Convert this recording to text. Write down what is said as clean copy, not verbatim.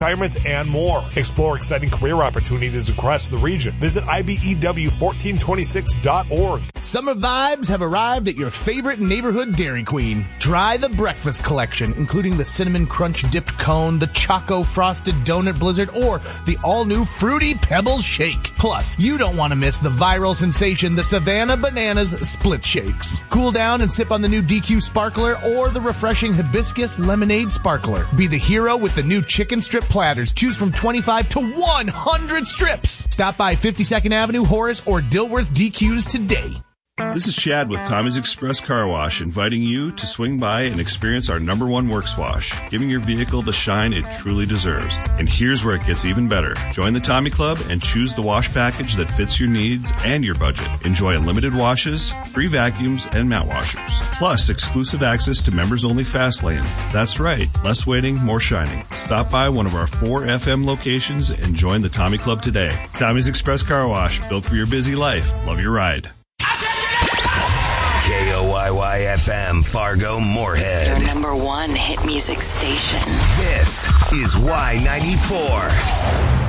retirements, and more. Explore exciting career opportunities across the region. Visit IBEW1426.org. Summer vibes have arrived at your favorite neighborhood Dairy Queen. Try the breakfast collection, including the Cinnamon Crunch Dipped Cone, the Choco Frosted Donut Blizzard, or the all-new Fruity Pebbles Shake. Plus, you don't want to miss the viral sensation, the Savannah Bananas Split Shakes. Cool down and sip on the new DQ Sparkler or the refreshing Hibiscus Lemonade Sparkler. Be the hero with the new chicken strip platters. Choose from 25 to 100 strips. Stop by 52nd Avenue, Horace, or Dilworth DQs today. This is Chad with Tommy's Express Car Wash, inviting you to swing by and experience our #1 works wash, giving your vehicle the shine it truly deserves. And here's where it gets even better. Join the Tommy Club and choose the wash package that fits your needs and your budget. Enjoy unlimited washes, free vacuums, and mat washers. Plus, exclusive access to members-only fast lanes. That's right, less waiting, more shining. Stop by one of our 4 FM locations and join the Tommy Club today. Tommy's Express Car Wash, built for your busy life. Love your ride. KOYY-FM, Fargo, Moorhead. Your #1 hit music station. This is Y94.